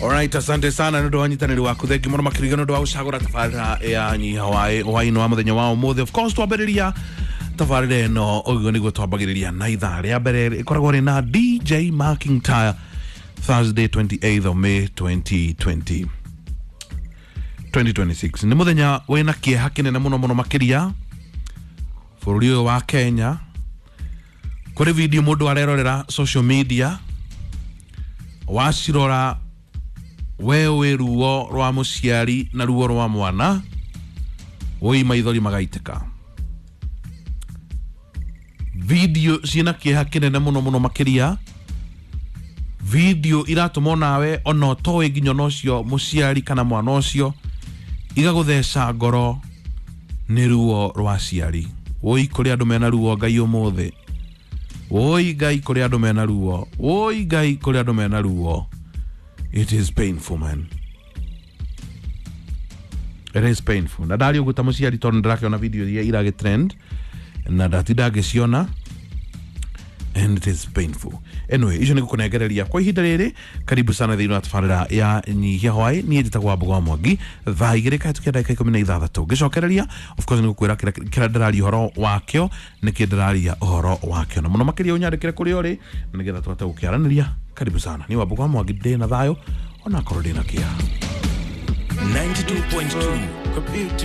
Alright, asante sana ndio wanyitaniri waku thegi muno makirigano ndio ucagura tabarira ya nyi Hawaii waino wa muthenya wa umuthi. Of course twambiriria tabarira no ogo niguo twambagiriria na ithaa ria mbere ikoragwo ri na DJ Marking Tire Thursday 28th of May 2026 ni muthenya wina kieha kinene muno makiria bururi wa Kenya. Kuri video mundu arerorera social media wacirora wewe ruo rwa muciari na ruo rwa mwana woi maithori magaiteka. Video cina kieha kinene muno makiria, video iratuma nawe ono towe nginya nocio muciari kana mwana ucio igagutheca ngoro ni ruo rwa ciari. Woi kuri andu mena ruo Ngai umuthi, woi Ngai kuri andu mena ruo, woi Ngai kuri andu mena ruo. It is painful, man. It is painful. Na dari uguta muciari tondu ndirakiona video iria irage trend na ndatida ngiciona, and it is painful. Anyway, icio niko kunegereria kwa ihinda riri. Karibu sana thiini wa tabarira ya Nyihia Hawaii. Ni njitagwa Mbogo Mwangi. Thaa igiri kahitukia ndagika 16 ngicokereria. Of course ni gukwira kira ndirari horo wakio niki ndiraria uhoro wakio na muno makiria unyandikire kuri ori na nigetha twate gukiaraniria. Karibu sana. Ni wa Mbogo Mwangi ndi na thayo ona korwo ndi na kia 92.2